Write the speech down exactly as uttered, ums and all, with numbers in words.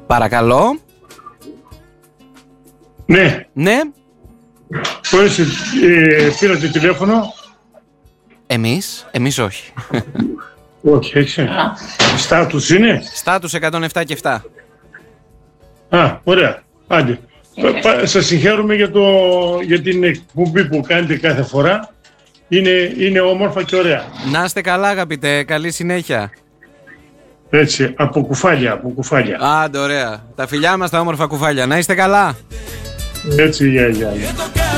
Παρακαλώ. Ναι. Ναι. Πώς ε, πήρατε τηλέφωνο? Εμείς, εμείς όχι. Όχι, έτσι. Στάτους είναι? Στάτους εκατόν επτά και επτά. Α, ωραία. Άντε. Σας συγχαίρουμε για, το, για την εκπομπή που κάνετε κάθε φορά. Είναι, είναι όμορφα και ωραία. Να είστε καλά, αγαπητέ. Καλή συνέχεια. Έτσι, από κουφάλια, από κουφάλια. Άντε, ωραία. Τα φιλιά μας τα όμορφα κουφάλια. Να είστε καλά. Έτσι, γεια, γεια, γεια.